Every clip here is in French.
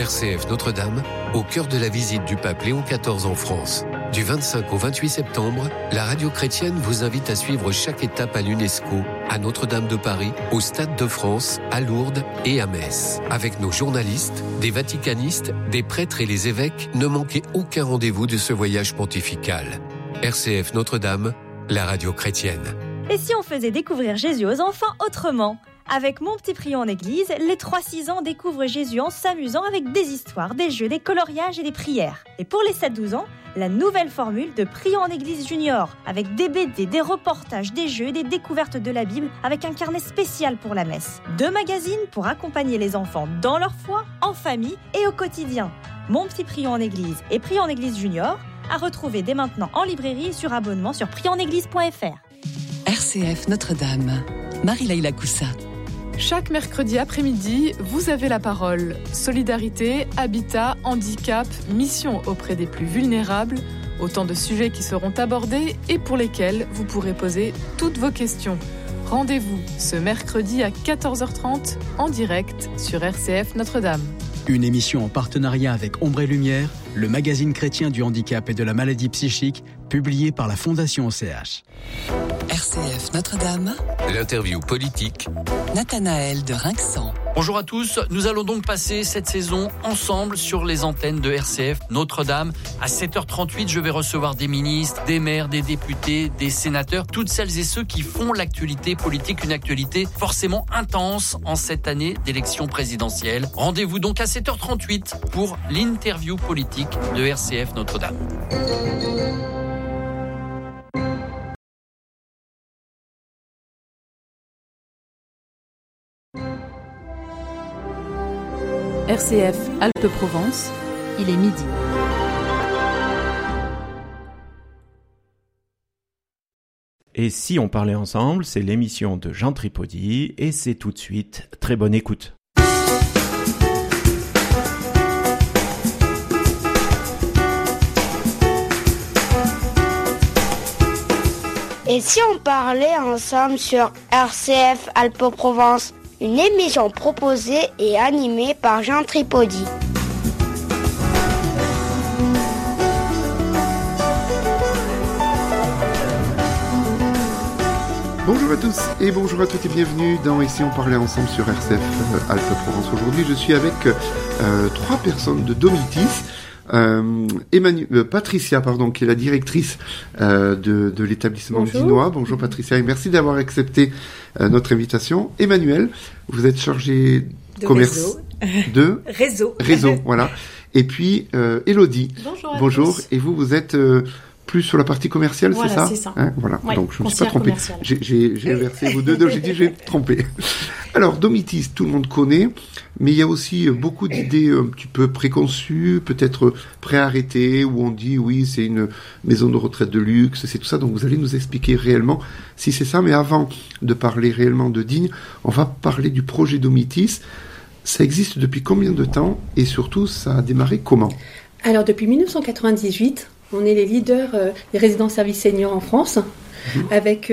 RCF Notre-Dame, au cœur de la visite du pape Léon XIV en France. Du 25 au 28 septembre, la radio chrétienne vous invite à suivre chaque étape à l'UNESCO, à Notre-Dame de Paris, au Stade de France, à Lourdes et à Metz. Avec nos journalistes, des vaticanistes, des prêtres et les évêques, ne manquez aucun rendez-vous de ce voyage pontifical. RCF Notre-Dame, la radio chrétienne. Et si on faisait découvrir Jésus aux enfants autrement ? Avec Mon Petit Prion en Église, les 3-6 ans découvrent Jésus en s'amusant avec des histoires, des jeux, des coloriages et des prières. Et pour les 7-12 ans, la nouvelle formule de Prion en Église Junior, avec des BD, des reportages, des jeux, des découvertes de la Bible, avec un carnet spécial pour la messe. 2 magazines pour accompagner les enfants dans leur foi, en famille et au quotidien. Mon Petit Prion en Église et Prion en Église Junior, à retrouver dès maintenant en librairie et sur abonnement sur prionenéglise.fr. RCF Notre-Dame, Marie-Laïla Coussa. Chaque mercredi après-midi, vous avez la parole. Solidarité, habitat, handicap, mission auprès des plus vulnérables, autant de sujets qui seront abordés et pour lesquels vous pourrez poser toutes vos questions. Rendez-vous ce mercredi à 14h30 en direct sur RCF Notre-Dame. Une émission en partenariat avec Ombre et Lumière, le magazine chrétien du handicap et de la maladie psychique, publié par la Fondation OCH. RCF Notre-Dame. L'interview politique. Nathanaël de Rinxan. Bonjour à tous, nous allons donc passer cette saison ensemble sur les antennes de RCF Notre-Dame. À 7h38, je vais recevoir des ministres, des maires, des députés, des sénateurs, toutes celles et ceux qui font l'actualité politique, une actualité forcément intense en cette année d'élection présidentielle. Rendez-vous donc à 7h38 pour l'interview politique de RCF Notre-Dame. RCF Alpes-Provence, il est midi. Et si on parlait ensemble, c'est l'émission de Jean Tripodi et c'est tout de suite. Très bonne écoute. Et si on parlait ensemble sur RCF Alpes-Provence, une émission proposée et animée par Jean Tripodi. Bonjour à tous et bonjour à toutes et bienvenue dans Ici on parlait ensemble sur RCF Alpes-Provence. Aujourd'hui je suis avec 3 personnes de Domitis. Patricia, qui est la directrice de l'établissement dinois. Bonjour Patricia et merci d'avoir accepté notre invitation. Emmanuel, vous êtes chargé de commerce de réseau, voilà. Et puis Élodie. Bonjour. Et vous êtes plus sur la partie commerciale, voilà, c'est ça, c'est ça. Voilà. Ouais, donc je ne me suis pas trompé. J'ai inversé vous deux, donc j'ai dit je vais me tromper. Alors Domitis, tout le monde connaît, mais il y a aussi beaucoup d'idées un petit peu préconçues, peut-être préarrêtées, où on dit oui, c'est une maison de retraite de luxe, c'est tout ça. Donc vous allez nous expliquer réellement si c'est ça. Mais avant de parler réellement de Digne, on va parler du projet Domitis. Ça existe depuis combien de temps et surtout ça a démarré comment ? Alors depuis 1998. On est les leaders des résidences services seniors en France, avec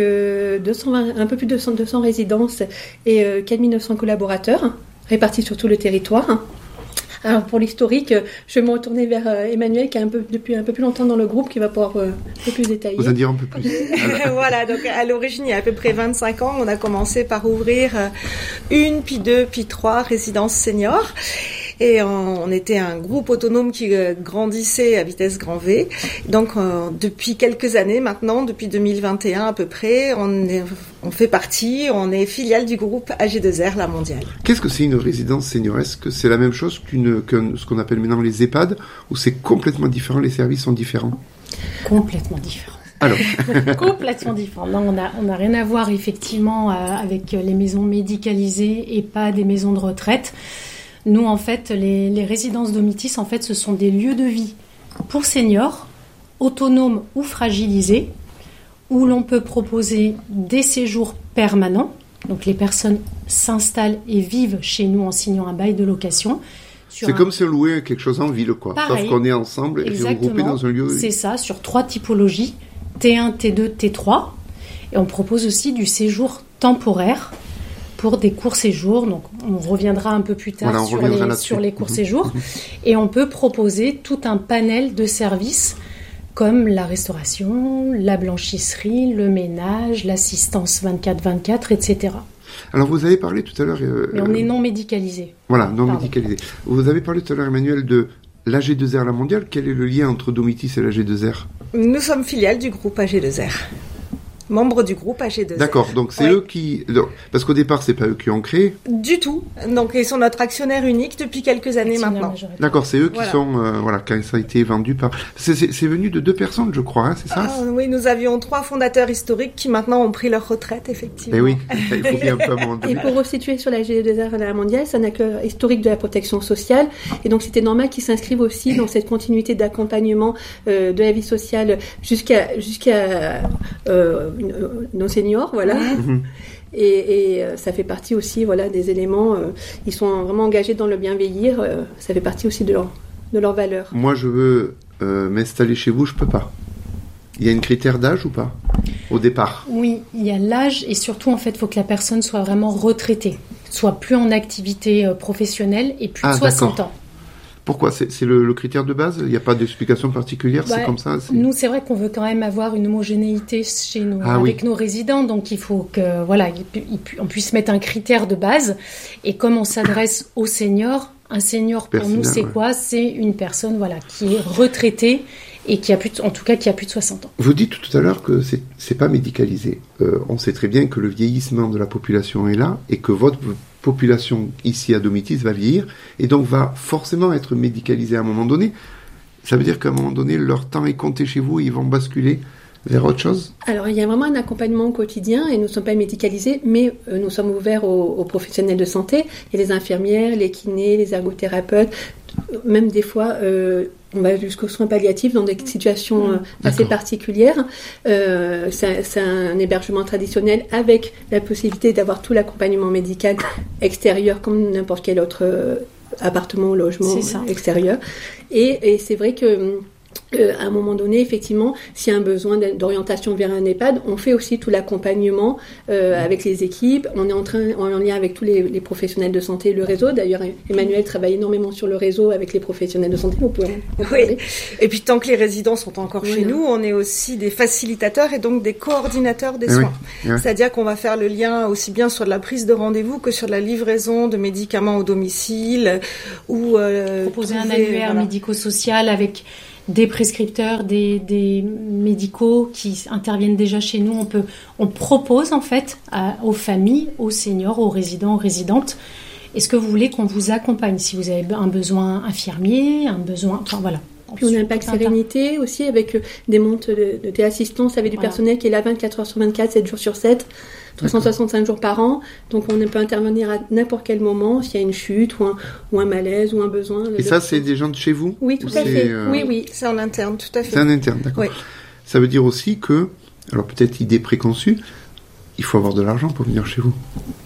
un peu plus de 200 résidences et 4900 collaborateurs répartis sur tout le territoire. Alors pour l'historique, je vais me retourner vers Emmanuel qui est depuis un peu plus longtemps dans le groupe, qui va pouvoir un peu plus détailler. Vous en dire un peu plus. Voilà, donc à l'origine, il y a à peu près 25 ans, on a commencé par ouvrir 1, puis 2, puis 3 résidences seniors. Et on était un groupe autonome qui grandissait à vitesse grand V. Donc depuis quelques années maintenant, depuis 2021 à peu près, on fait partie, on est filiale du groupe AG2R, la mondiale. Qu'est-ce que c'est une résidence senior ? Est-ce que c'est la même chose que ce qu'on appelle maintenant les EHPAD, ou c'est complètement différent, les services sont différents ? Complètement différent. Alors. Complètement différent. Non, on n'a rien à voir effectivement avec les maisons médicalisées et pas des maisons de retraite. Nous, en fait, les résidences Domitis, en fait, ce sont des lieux de vie pour seniors, autonomes ou fragilisés, où l'on peut proposer des séjours permanents. Donc, les personnes s'installent et vivent chez nous en signant un bail de location. C'est comme si on louait quelque chose en ville, quoi. Pareil, sauf qu'on est ensemble et regroupés dans un lieu. C'est ça, sur 3 typologies, T1, T2, T3. Et on propose aussi du séjour temporaire pour des courts séjours. Donc, on reviendra un peu plus tard sur les courts séjours. Et on peut proposer tout un panel de services comme la restauration, la blanchisserie, le ménage, l'assistance 24/24, etc. Alors, vous avez parlé tout à l'heure... Mais on est non médicalisé. Voilà, non médicalisé. Vous avez parlé tout à l'heure, Emmanuel, de l'AG2R La Mondiale. Quel est le lien entre Domitis et l'AG2R ? Nous sommes filiales du groupe AG2R. Membres du groupe AG2R. D'accord, donc c'est eux qui... Parce qu'au départ, c'est pas eux qui ont créé. Du tout. Donc, ils sont notre actionnaire unique depuis quelques années maintenant. D'accord, c'est eux qui sont... quand ça a été vendu par... C'est venu de 2 personnes, je crois, c'est ça ? Oui, nous avions 3 fondateurs historiques qui maintenant ont pris leur retraite, effectivement. Et oui, il faut bien un peu à un moment donné. Et pour resituer sur la AG2R La Mondiale, c'est un acteur historique de la protection sociale. Et donc, c'était normal qu'ils s'inscrivent aussi dans cette continuité d'accompagnement de la vie sociale jusqu'à nos seniors, voilà. Et ça fait partie aussi, des éléments. Ils sont vraiment engagés dans le bienveillir. Ça fait partie aussi de leurs valeurs. Moi, je veux m'installer chez vous, je peux pas. Il y a un critère d'âge ou pas au départ ? Oui, il y a l'âge et surtout, en fait, il faut que la personne soit vraiment retraitée, soit plus en activité professionnelle et plus de 60 ans. Pourquoi ? C'est le critère de base ? Il n'y a pas d'explication particulière ? C'est comme ça ? Nous, c'est vrai qu'on veut quand même avoir une homogénéité chez nous, avec nos résidents. Donc, il faut que, on puisse mettre un critère de base. Et comme on s'adresse aux seniors, un senior pour nous, c'est quoi ? C'est une personne, qui est retraitée et qui a plus de 60 ans. Vous dites tout à l'heure que c'est pas médicalisé. On sait très bien que le vieillissement de la population est là et que votre population ici à Domitis va vieillir et donc va forcément être médicalisée à un moment donné. Ça veut dire qu'à un moment donné, leur temps est compté chez vous et ils vont basculer vers autre chose ? Alors, il y a vraiment un accompagnement au quotidien et nous ne sommes pas médicalisés, mais nous sommes ouverts aux professionnels de santé. Il y a les infirmières, les kinés, les ergothérapeutes, même des fois... on va jusqu'aux soins palliatifs dans des situations assez particulières. C'est un hébergement traditionnel avec la possibilité d'avoir tout l'accompagnement médical extérieur comme n'importe quel autre appartement ou logement extérieur. Et c'est vrai que à un moment donné, effectivement, s'il y a un besoin d'orientation vers un EHPAD, on fait aussi tout l'accompagnement avec les équipes. On est en lien avec tous les professionnels de santé et le réseau. D'ailleurs, Emmanuel travaille énormément sur le réseau avec les professionnels de santé. Vous pouvez en parler. Et puis, tant que les résidents sont encore chez nous, on est aussi des facilitateurs et donc des coordinateurs des soins. C'est-à-dire qu'on va faire le lien aussi bien sur de la prise de rendez-vous que sur la livraison de médicaments au domicile ou proposer un annuaire médico-social avec des prescripteurs, des médicaux qui interviennent déjà chez nous. On propose en fait aux familles, aux seniors, aux résidents, aux résidentes. Est-ce que vous voulez qu'on vous accompagne si vous avez un besoin infirmier, un besoin... Enfin voilà. Puis on a un pack sérénité aussi avec des montes de téléassistance avec du personnel qui est là 24 heures sur 24, 7 jours sur 7, 365 jours par an. Donc on peut intervenir à n'importe quel moment s'il y a une chute ou un malaise ou un besoin. Et ça, c'est des gens de chez vous ? Oui, tout à fait. Oui, c'est en interne, tout à fait. C'est en interne, d'accord. Oui. Ça veut dire aussi que, alors peut-être idée préconçue, il faut avoir de l'argent pour venir chez vous.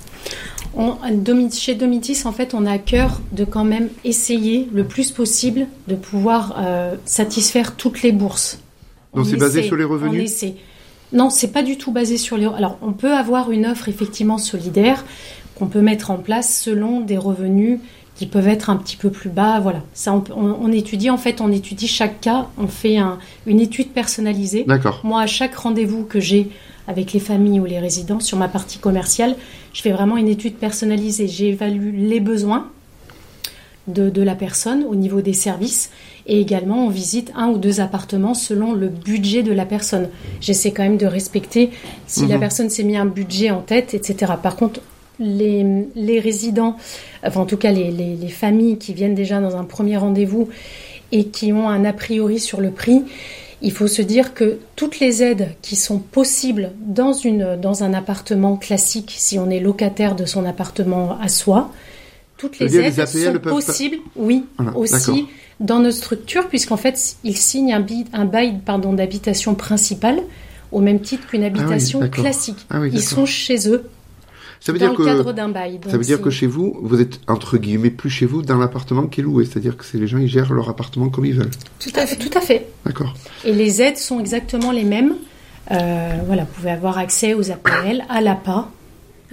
Chez Domitis, en fait, on a à cœur de quand même essayer le plus possible de pouvoir satisfaire toutes les bourses. Donc c'est basé sur les revenus ? Non, c'est pas du tout basé sur les... Alors, on peut avoir une offre effectivement solidaire qu'on peut mettre en place selon des revenus qui peuvent être un petit peu plus bas. Voilà. Ça, on étudie, en fait, on étudie chaque cas. On fait une étude personnalisée. D'accord. Moi, à chaque rendez-vous que j'ai avec les familles ou les résidents sur ma partie commerciale, je fais vraiment une étude personnalisée. J'évalue les besoins de la personne au niveau des services et également on visite 1 ou 2 appartements selon le budget de la personne. J'essaie quand même de respecter si la personne s'est mis un budget en tête, etc. Par contre, les résidents, enfin en tout cas les familles qui viennent déjà dans un premier rendez-vous et qui ont un a priori sur le prix, il faut se dire que toutes les aides qui sont possibles dans un appartement classique, si on est locataire de son appartement à soi, toutes les aides sont possibles, aussi dans notre structure, puisqu'en fait, ils signent un bail d'habitation principale au même titre qu'une habitation classique. Ils sont chez eux. Ça veut dans dire le cadre d'un bail. Ça veut dire que chez vous, vous êtes entre guillemets plus chez vous dans l'appartement qui est loué. C'est-à-dire que les gens ils gèrent leur appartement comme ils veulent. Tout à fait. D'accord. Et les aides sont exactement les mêmes. Vous pouvez avoir accès aux APL, à l'APA.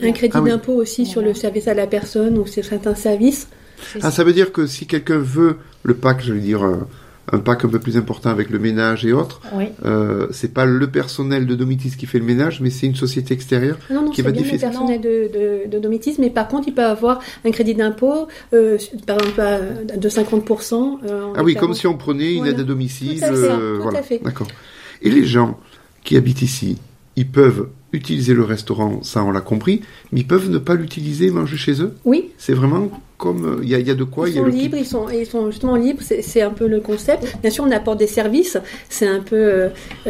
Un crédit d'impôt aussi sur le service à la personne ou sur certains services. Ça veut dire que si quelqu'un veut le pack, je veux dire un pack un peu plus important avec le ménage et autres, c'est pas le personnel de Domitis qui fait le ménage, mais c'est une société extérieure qui va diffuser. Non, c'est bien le personnel de Domitis, mais par contre, il peut avoir un crédit d'impôt, par exemple, de 50%. Comme si on prenait une aide à domicile. Tout à fait. D'accord. Et les gens qui habitent ici, ils peuvent utiliser le restaurant, ça on l'a compris, mais ils peuvent ne pas l'utiliser et manger chez eux. Oui. C'est vraiment comme il y a de quoi. Ils sont libres, ils sont justement libres. C'est un peu le concept. Bien sûr, on apporte des services. C'est un peu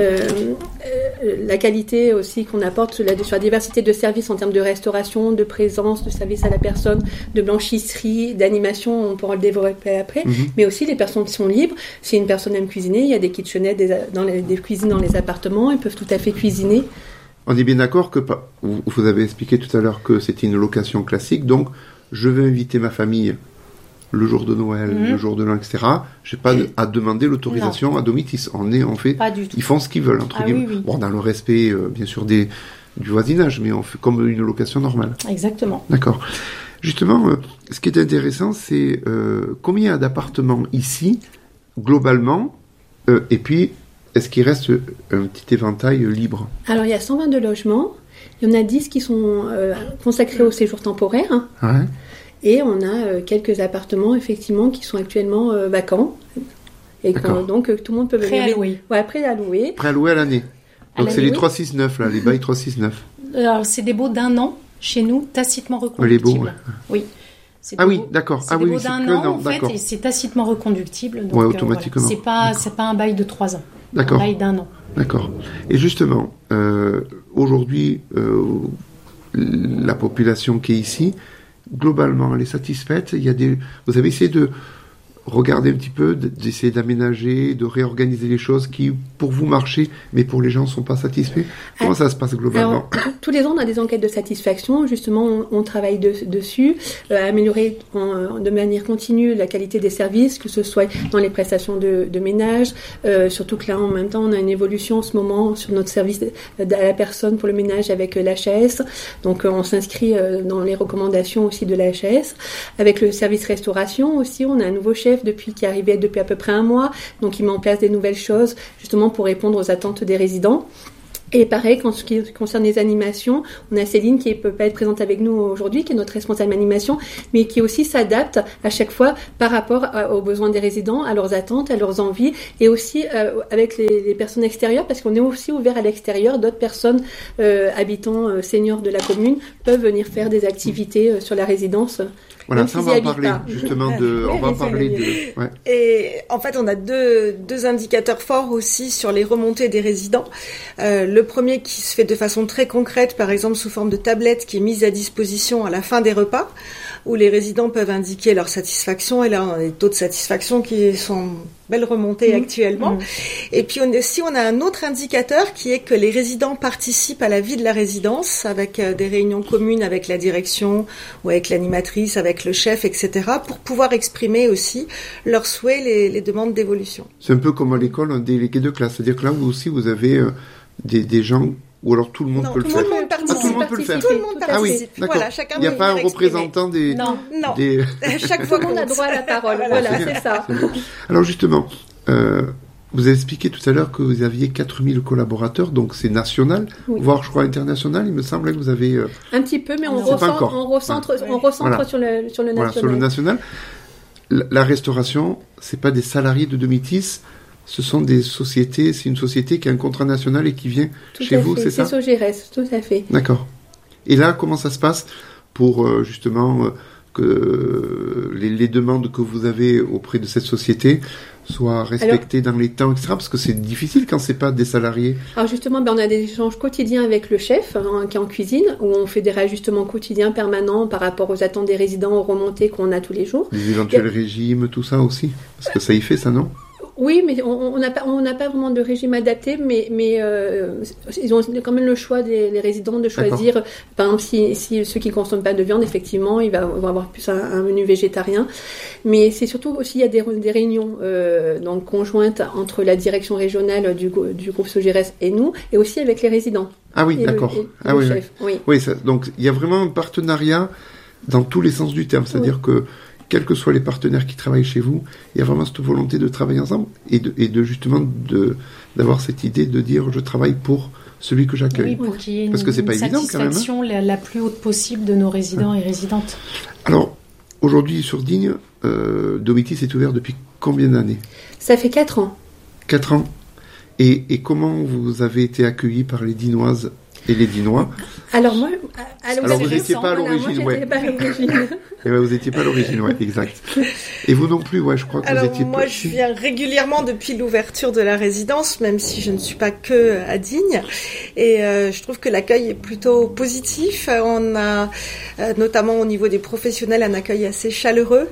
la qualité aussi qu'on apporte sur la diversité de services en termes de restauration, de présence, de service à la personne, de blanchisserie, d'animation. On pourra le développer après. Mais aussi les personnes qui sont libres. Si une personne aime cuisiner, il y a des kitchenettes, des cuisines dans les appartements. Ils peuvent tout à fait cuisiner. On est bien d'accord que vous avez expliqué tout à l'heure que c'était une location classique, donc je vais inviter ma famille le jour de Noël, le jour de l'an, etc. Je n'ai pas à demander l'autorisation à Domitis. On fait, ils font ce qu'ils veulent, entre guillemets. Oui. Bon, dans le respect, bien sûr, du voisinage, mais on fait comme une location normale. Exactement. D'accord. Justement, ce qui est intéressant, c'est combien d'appartements ici, globalement, et puis est-ce qu'il reste un petit éventail libre? Alors, il y a 122 logements. Il y en a 10 qui sont consacrés au séjour temporaire. Ouais. Et on a quelques appartements, effectivement, qui sont actuellement vacants. Et donc, tout le monde peut venir... Préalloués. Ouais, préalloués. Préalloués à l'année. Donc, c'est les 369, là, les bails 369. Alors, c'est des baux d'un an, chez nous, tacitement reconductibles. Les baux, Oui. Oui, d'accord. C'est des baux d'un an, en fait, et c'est tacitement reconductible. Donc, automatiquement. C'est pas un bail de 3 ans. D'accord. Un bail d'un an. D'accord. Et justement, aujourd'hui, la population qui est ici, globalement, elle est satisfaite. Vous avez essayé de regarder un petit peu, d'essayer d'aménager, de réorganiser les choses qui, pour vous, marchaient, mais pour les gens ne sont pas satisfaits. Comment ça se passe globalement? Alors, tous les ans, on a des enquêtes de satisfaction. Justement, on travaille dessus, améliorer de manière continue la qualité des services, que ce soit dans les prestations de ménage. Surtout que là, en même temps, on a une évolution en ce moment sur notre service à la personne pour le ménage avec l'HAS. Donc, on s'inscrit dans les recommandations aussi de l'HAS. Avec le service restauration aussi, on a un nouveau chef qui est arrivé depuis à peu près un mois. Donc, il met en place des nouvelles choses, justement pour répondre aux attentes des résidents. Et pareil, en ce qui concerne les animations, on a Céline qui ne peut pas être présente avec nous aujourd'hui, qui est notre responsable animation, mais qui aussi s'adapte à chaque fois par rapport aux besoins des résidents, à leurs attentes, à leurs envies, et aussi avec les personnes extérieures, parce qu'on est aussi ouvert à l'extérieur. D'autres personnes, habitants, seniors de la commune, peuvent venir faire des activités sur la résidence. Voilà, ça on va en parler justement Et en fait, on a deux indicateurs forts aussi sur les remontées des résidents. Le premier qui se fait de façon très concrète, par exemple sous forme de tablette qui est mise à disposition à la fin des repas, où les résidents peuvent indiquer leur satisfaction, et là on a des taux de satisfaction qui sont belle remontée actuellement. Et puis on a un autre indicateur qui est que les résidents participent à la vie de la résidence avec des réunions communes avec la direction ou avec l'animatrice, avec le chef, etc. pour pouvoir exprimer aussi leurs souhaits, les demandes d'évolution. C'est un peu comme à l'école un délégué de classe, c'est-à-dire que là vous aussi vous avez des gens. Ou alors tout le monde peut le faire. Tout le monde participe. Tout le monde peut le faire. Tout le monde participe. Ah oui, d'accord. Voilà, chacun il n'y a pas un représentant des... Non. Chaque fois qu'on a droit à la parole. Voilà, c'est ça. Alors justement, vous avez expliqué tout à l'heure que vous aviez 4000 collaborateurs, donc c'est national, voire je crois international, il me semble que vous avez... Un petit peu, mais on recentre sur le national. Voilà, sur le national. La restauration, c'est pas des salariés de Domitis, ce sont des sociétés, c'est une société qui a un contrat national et qui vient chez vous, c'est ça? C'est Sogérès, tout à fait. D'accord. Et là, comment ça se passe pour justement que les demandes que vous avez auprès de cette société soient respectées dans les temps, etc. Parce que c'est difficile quand c'est pas des salariés. Alors justement, on a des échanges quotidiens avec le chef qui est en cuisine, où on fait des réajustements quotidiens permanents par rapport aux attentes des résidents, aux remontées qu'on a tous les jours. Les éventuels régimes, tout ça aussi? Parce que ça y fait ça, non? Oui, mais on n'a pas vraiment de régime adapté, mais ils ont quand même le choix les résidents de choisir. D'accord. Par exemple, si ceux qui ne consomment pas de viande, effectivement, ils vont avoir plus un menu végétarien. Mais c'est surtout aussi, il y a des réunions donc conjointes entre la direction régionale du groupe Sogires et nous, et aussi avec les résidents. Ah oui, d'accord. Le chef. Oui, donc il y a vraiment un partenariat dans tous les sens du terme, c'est-à-dire que quels que soient les partenaires qui travaillent chez vous, il y a vraiment cette volonté de travailler ensemble et de justement d'avoir cette idée de dire je travaille pour celui que j'accueille. Oui, pour qu'il y ait parce que c'est pas évident quand même. Une satisfaction la plus haute possible de nos résidents et résidentes. Alors aujourd'hui sur Digne, Domitis est ouvert depuis combien d'années ? Ça fait 4 ans. 4 ans. Et comment vous avez été accueillis par les Dinoises et les Dinois ? Alors vous n'étiez pas à l'origine, ouais. Vous n'étiez pas à l'origine, ouais, exact. Et vous non plus, ouais, je crois que vous étiez. Moi, je viens régulièrement depuis l'ouverture de la résidence, même si je ne suis pas que à Digne. Et je trouve que l'accueil est plutôt positif. On a, notamment au niveau des professionnels, un accueil assez chaleureux.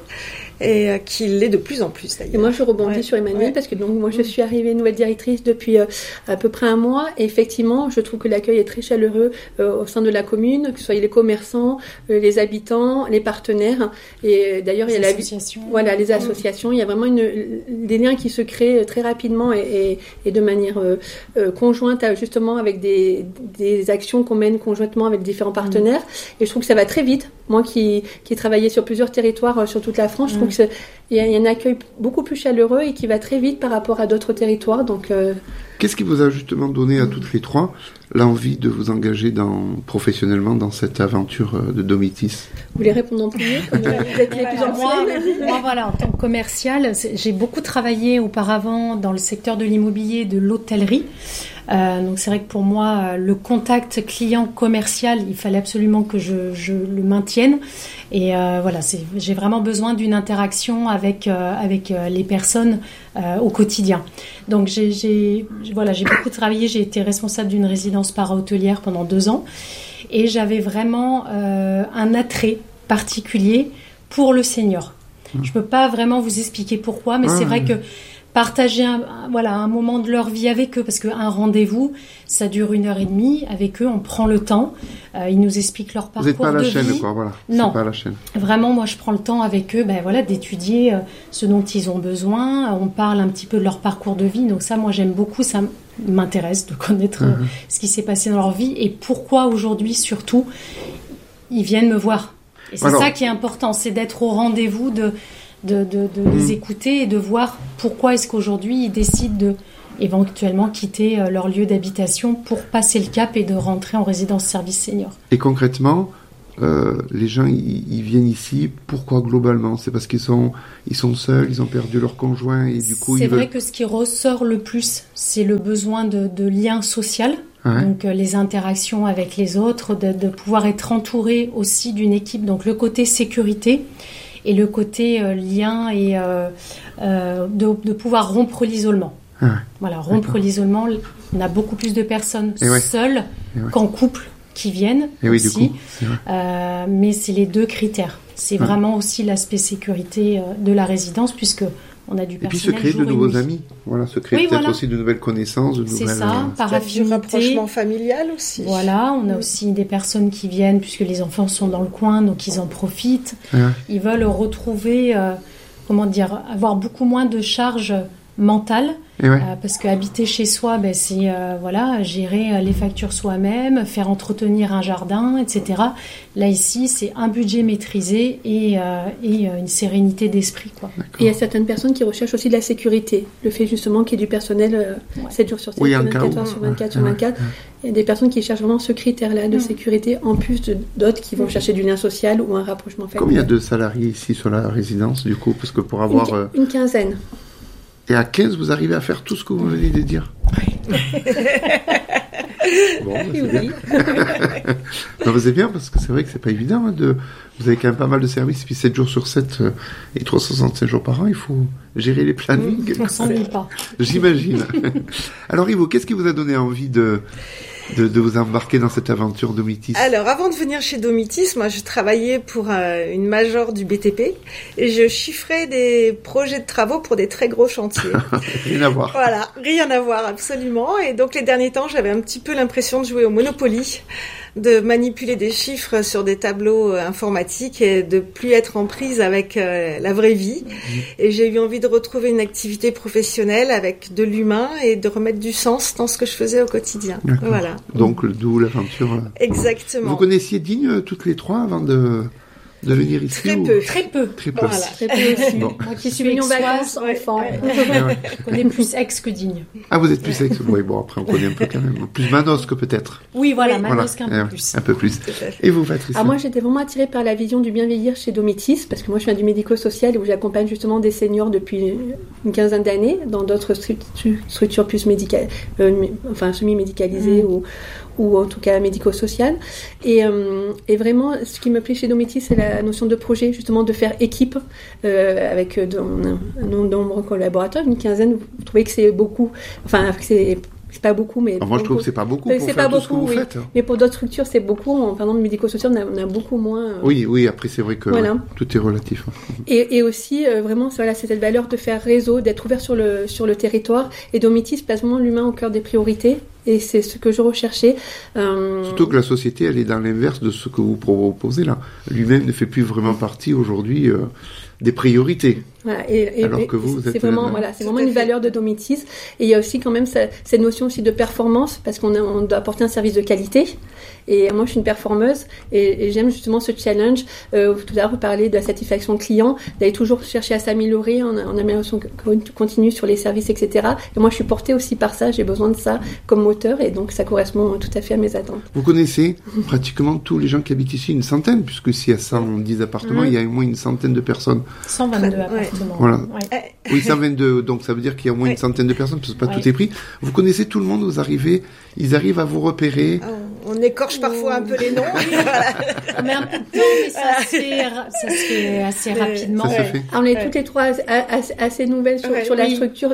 Et qui l'est de plus en plus d'ailleurs. Et moi je rebondis sur Emmanuel parce que donc moi je suis arrivée nouvelle directrice depuis à peu près un mois et effectivement je trouve que l'accueil est très chaleureux au sein de la commune, que ce soit les commerçants, les habitants, les partenaires et d'ailleurs il y a les associations, il y a vraiment des liens qui se créent très rapidement et de manière conjointe justement avec des actions qu'on mène conjointement avec différents partenaires et je trouve que ça va très vite. Moi qui travaillais sur plusieurs territoires sur toute la France, je trouve qu'il y a un accueil beaucoup plus chaleureux et qui va très vite par rapport à d'autres territoires. Donc, qu'est-ce qui vous a justement donné à toutes les trois l'envie de vous engager professionnellement dans cette aventure de Domitis ? Vous voulez répondre en premier comme vous êtes les plus anciennes. Moi, voilà, en tant que commerciale, j'ai beaucoup travaillé auparavant dans le secteur de l'immobilier et de l'hôtellerie. Donc c'est vrai que pour moi, le contact client commercial, il fallait absolument que je le maintienne. Et voilà, j'ai vraiment besoin d'une interaction avec les personnes au quotidien. Donc j'ai beaucoup travaillé. J'ai été responsable d'une résidence para-hôtelière pendant 2 ans, et j'avais vraiment un attrait particulier pour le senior. Je peux pas vraiment vous expliquer pourquoi, mais c'est vrai que partager un moment de leur vie avec eux, parce qu'un rendez-vous, ça dure 1h30. Avec eux, on prend le temps. Ils nous expliquent leur parcours de vie. Vous n'êtes pas à la chaîne, quoi, voilà. Non. C'est pas à la chaîne. Vraiment, moi, je prends le temps avec eux, d'étudier ce dont ils ont besoin. On parle un petit peu de leur parcours de vie. Donc ça, moi, j'aime beaucoup. Ça m'intéresse de connaître ce qui s'est passé dans leur vie et pourquoi aujourd'hui, surtout, ils viennent me voir. Et c'est ça qui est important, c'est d'être au rendez-vous de les écouter et de voir pourquoi est-ce qu'aujourd'hui ils décident de éventuellement quitter leur lieu d'habitation pour passer le cap et de rentrer en résidence service senior. Et concrètement, les gens ils viennent ici, pourquoi globalement ? C'est parce qu'ils sont seuls, ils ont perdu leur conjoint et du coup c'est vrai que ce qui ressort le plus, c'est le besoin de lien social. Ouais. Donc les interactions avec les autres, de pouvoir être entouré aussi d'une équipe, donc le côté sécurité et le côté lien et de pouvoir rompre l'isolement. Ah ouais. Voilà, rompre l'isolement, on a beaucoup plus de personnes seules qu'en couple qui viennent aussi, mais c'est les 2 critères. C'est vraiment aussi l'aspect sécurité de la résidence, puisque on a du personnel. Et puis se créer de nouveaux amis. Voilà, se créer peut-être aussi de nouvelles connaissances, de nouvelles. C'est ça, par affinité. Du rapprochement familial aussi. Voilà, on a aussi des personnes qui viennent puisque les enfants sont dans le coin, donc ils en profitent. Ils veulent retrouver, avoir beaucoup moins de charges mentales. Parce que habiter chez soi, c'est gérer les factures soi-même, faire entretenir un jardin, etc. Là ici, c'est un budget maîtrisé et une sérénité d'esprit, quoi. Et il y a certaines personnes qui recherchent aussi de la sécurité, le fait justement qu'il y ait du personnel 7 jours sur 7, 24 heures sur 24 sur 24. Il y a des personnes qui cherchent vraiment ce critère-là de sécurité, en plus d'autres qui vont chercher du lien social ou un rapprochement familial. Combien il y a de salariés ici sur la résidence, du coup ? Parce que pour avoir... Une quinzaine. Et à 15, vous arrivez à faire tout ce que vous venez de dire. Oui. Bon, c'est bien. Non, mais c'est bien parce que c'est vrai que c'est pas évident. Vous avez quand même pas mal de services. Puis 7 jours sur 7 et 365 jours par an, il faut gérer les plannings. On s'ennuie pas. J'imagine. Alors Ivo, qu'est-ce qui vous a donné envie de de vous embarquer dans cette aventure Domitis? Alors, avant de venir chez Domitis, moi, je travaillais pour une major du BTP et je chiffrais des projets de travaux pour des très gros chantiers. Rien à voir. Voilà, rien à voir, absolument. Et donc, les derniers temps, j'avais un petit peu l'impression de jouer au Monopoly, de manipuler des chiffres sur des tableaux informatiques et de plus être en prise avec la vraie vie. Et j'ai eu envie de retrouver une activité professionnelle avec de l'humain et de remettre du sens dans ce que je faisais au quotidien. D'accord. Voilà. Donc, d'où l'aventure. Exactement. Vous connaissiez Digne toutes les trois avant de venir ici? Très peu. Très peu. Voilà, très peu aussi. Bon. Moi qui suis venue en vacances, enfant. Je connais plus Aix que Digne. Ah, vous êtes plus Aix. Oui, bon, après, on connaît un peu quand même. Plus Manosque, peut-être. Oui, voilà, Manosque un peu plus. Un peu plus. Et vous, Patricia? Moi, j'étais vraiment attirée par la vision du bien vieillir chez Domitis, parce que moi, je viens du médico-social où j'accompagne justement des seniors depuis une quinzaine d'années dans d'autres structures plus médicales, semi-médicalisées ou en tout cas médico-social. Et vraiment, ce qui me plaît chez Domitis, c'est la notion de projet, justement de faire équipe avec un nombre de collaborateurs, une quinzaine. Vous trouvez que c'est beaucoup? Enfin, c'est pas beaucoup, mais... Moi, je trouve que c'est pas beaucoup pour faire tout ce que vous faites. Mais pour d'autres structures, c'est beaucoup. Par exemple, le médico-social, on a beaucoup moins... Oui, après, c'est vrai que tout est relatif. Et aussi, vraiment, c'est cette valeur de faire réseau, d'être ouvert sur le territoire. Et Domitis place vraiment l'humain au cœur des priorités. Et c'est ce que je recherchais. Surtout que la société, elle est dans l'inverse de ce que vous proposez là. Lui-même ne fait plus vraiment partie aujourd'hui des priorités. Voilà, alors que vous êtes... C'est vraiment une valeur de Domitis. Et il y a aussi quand même cette notion aussi de performance, parce qu'on doit apporter un service de qualité. Et moi, je suis une performeuse et j'aime justement ce challenge. Tout à l'heure, vous parlez de la satisfaction client, d'aller toujours chercher à s'améliorer en amélioration continue sur les services, etc. Et moi, je suis portée aussi par ça. J'ai besoin de ça comme moteur et donc ça correspond tout à fait à mes attentes. Vous connaissez pratiquement tous les gens qui habitent ici, une centaine, puisque s'il y a 110 appartements, il y a au moins une centaine de personnes. 122 appartements. Voilà. Ouais. Oui, 122, donc ça veut dire qu'il y a au moins une centaine de personnes, parce que pas tout est pris. Vous connaissez tout le monde, ils arrivent à vous repérer. On écorche parfois un peu les noms. On met un peu de temps, mais ça se fait assez rapidement. Ça se fait. On est toutes les trois assez nouvelles sur la structure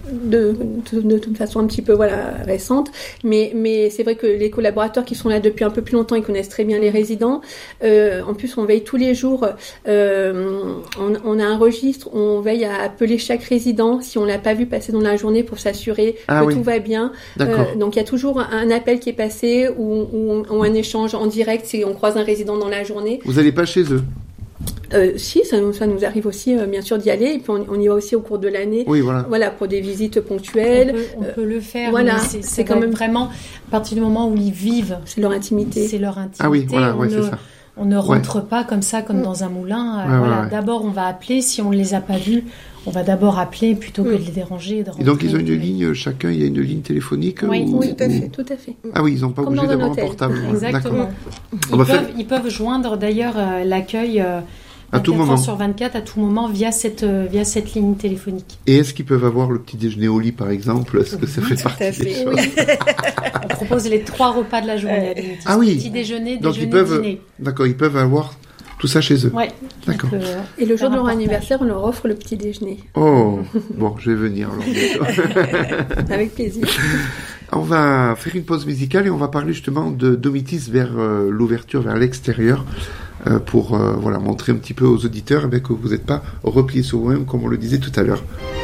de toute façon un petit peu récente, mais c'est vrai que les collaborateurs qui sont là depuis un peu plus longtemps, ils connaissent très bien les résidents. En plus, on veille tous les jours. On a un registre, on veille à appeler chaque résident si on l'a pas vu passer dans la journée pour s'assurer que tout va bien. Donc il y a toujours un appel qui est passé ou un échange en direct si on croise un résident dans la journée. Vous n'allez pas chez eux? Si, ça nous arrive aussi, bien sûr, d'y aller. Et puis, on y va aussi au cours de l'année. Oui, voilà. Voilà, pour des visites ponctuelles. On peut le faire. Voilà. C'est quand même vraiment, à partir du moment où ils vivent. C'est leur intimité. Ah oui, voilà, c'est ça. On ne rentre pas comme ça, comme dans un moulin. D'abord, on va appeler. Si on ne les a pas vus, on va d'abord appeler plutôt que de les déranger. Et donc, ils ont une ligne, chacun, il y a une ligne téléphonique? Oui, tout à fait. Ah oui, ils n'ont pas obligé d'avoir un portable. Exactement. Ils peuvent joindre d'ailleurs l'accueil 24 heures sur 24 à tout moment via cette ligne téléphonique. Et est-ce qu'ils peuvent avoir le petit déjeuner au lit, par exemple? Est-ce que ça fait partie des choses? On propose les 3 repas de la journée à Domitis. Ah oui. Petit déjeuner, donc dîner. D'accord, ils peuvent avoir tout ça chez eux. Oui. D'accord. Et le jour de leur anniversaire, on leur offre le petit déjeuner. Oh, bon, je vais venir alors. Avec plaisir. On va faire une pause musicale et on va parler justement de Domitis vers l'ouverture vers l'extérieur pour montrer un petit peu aux auditeurs que vous n'êtes pas repliés sur vous-même comme on le disait tout à l'heure.